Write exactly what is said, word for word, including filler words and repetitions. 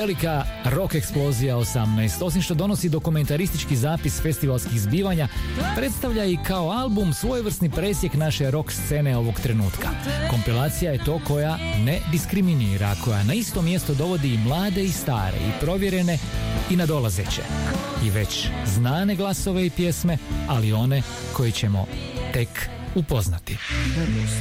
velika rock eksplozija osamnaest, osim što donosi dokumentaristički zapis festivalskih zbivanja, predstavlja i kao album svojevrsni presjek naše rock scene ovog trenutka. Kompilacija je to koja ne diskriminira, koja na isto mjesto dovodi i mlade i stare, i provjerene i nadolazeće, i već znane glasove i pjesme, ali one koje ćemo tek upoznati.